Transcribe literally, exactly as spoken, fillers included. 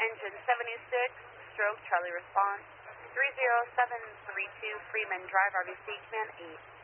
engine seventy-six, stroke Charlie response, three zero seven three two Freeman Drive, R V C Command eight.